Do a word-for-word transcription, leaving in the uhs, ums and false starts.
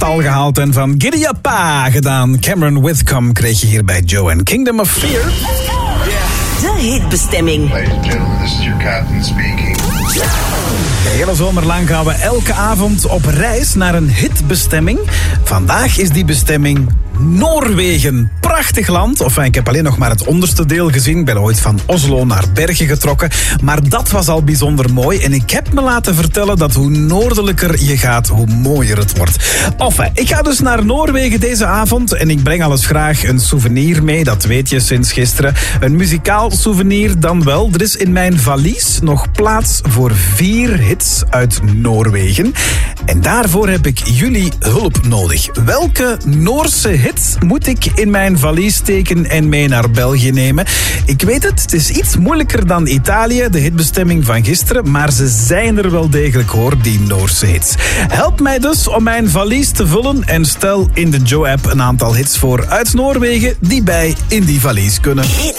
stal gehaald en van Giddy Up gedaan. Cameron Whitcomb kreeg je hier bij Joe en Kingdom of Fear. De hitbestemming. Ladies and gentlemen, this is your captain speaking. De hele zomer lang gaan we elke avond op reis naar een hitbestemming. Vandaag is die bestemming Noorwegen. Prachtig land. Enfin, ik heb alleen nog maar het onderste deel gezien. Ik ben ooit van Oslo naar Bergen getrokken. Maar dat was al bijzonder mooi. En ik heb me laten vertellen dat hoe noordelijker je gaat, hoe mooier het wordt. Enfin, ik ga dus naar Noorwegen deze avond. En ik breng alles graag een souvenir mee. Dat weet je sinds gisteren. Een muzikaal souvenir dan wel. Er is in mijn valies nog plaats voor vier hits uit Noorwegen. En daarvoor heb ik jullie hulp nodig. Welke Noorse hits moet ik in mijn valies steken en mee naar België nemen? Ik weet het, het is iets moeilijker dan Italië, de hitbestemming van gisteren, maar ze zijn er wel degelijk hoor, die Noorse hits. Help mij dus om mijn valies te vullen en stel in de Joe-app een aantal hits voor uit Noorwegen die bij in die valies kunnen.